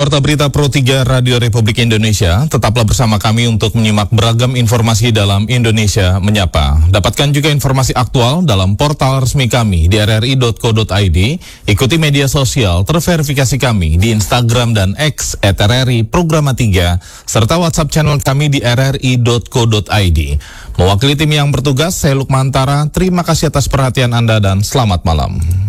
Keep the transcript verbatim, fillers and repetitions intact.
Warta Berita Pro tiga Radio Republik Indonesia, tetaplah bersama kami untuk menyimak beragam informasi dalam Indonesia Menyapa. Dapatkan juga informasi aktual dalam portal resmi kami di r r i dot co dot i d, ikuti media sosial terverifikasi kami di Instagram dan X et r r i Programa tiga, serta WhatsApp channel kami di r r i dot co dot i d. Mewakili tim yang bertugas, saya Lukmantara, terima kasih atas perhatian Anda dan selamat malam.